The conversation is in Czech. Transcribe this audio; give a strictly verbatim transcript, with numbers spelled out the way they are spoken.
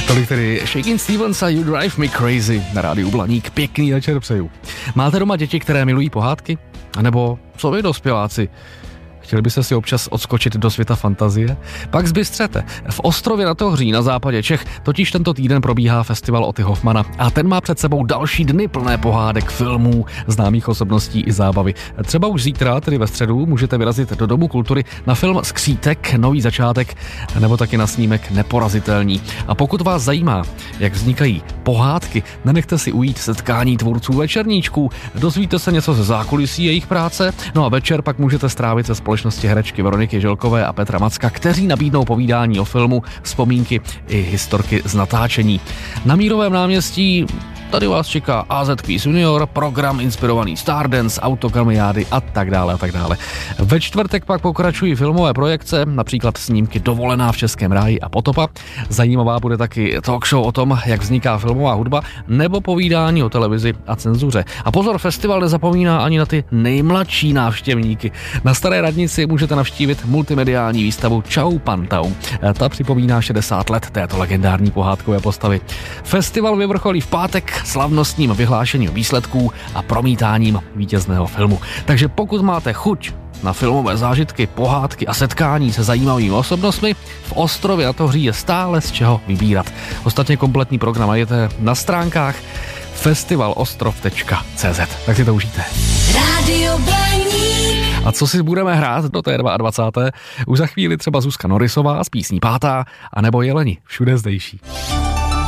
Tolik tedy Shakin' Stevens a You Drive Me Crazy na rádiu Blaník. Pěkný večer přeju. Máte doma děti, které milují pohádky? A nebo co vy dospěláci? Chtěli byste si občas odskočit do světa fantazie? Pak zbystřete. V Ostrově nad Ohří na západě Čech totiž tento týden probíhá festival Otty Hoffmana a ten má před sebou další dny plné pohádek, filmů, známých osobností i zábavy. Třeba už zítra, tedy ve středu, můžete vyrazit do Domu kultury na film Skřítek, nový začátek, nebo taky na snímek Neporazitelní. A pokud vás zajímá, jak vznikají pohádky, nenechte si ujít setkání tvůrců večerníčků, dozvíte se něco ze zákulisí jejich práce, no a večer pak můžete strávit se společností herečky Veroniky Želkové a Petra Macka, kteří nabídnou povídání o filmu, vzpomínky i historky z natáčení. Na Mírovém náměstí tady vás čeká A Z Quiz Junior, program inspirovaný Stardance, autokamiády a tak dále a tak dále. Ve čtvrtek pak pokračují filmové projekce, například snímky Dovolená v Českém ráji a Potopa. Zajímavá bude taky talk show o tom, jak vzniká filmová hudba, nebo povídání o televizi a cenzuře. A pozor, festival nezapomíná ani na ty nejmladší návštěvníky. Na Staré radnici můžete navštívit multimediální výstavu Čau Pantau. Ta připomíná šedesát let této legendární pohádkové postavy. Festival vyvrcholí v pátek slavnostním vyhlášením výsledků a promítáním vítězného filmu. Takže pokud máte chuť na filmové zážitky, pohádky a setkání se zajímavými osobnostmi, v Ostrově nad Ohří je stále z čeho vybírat. Ostatně kompletní program najděte na stránkách festivalostrov tečka cé zet. Tak si to užijte. Rádio Blaník. A co si budeme hrát do té dvacáté druhé Už za chvíli třeba Zuzka Norisová s písní Pátá, anebo Jeleni, všude zdejší.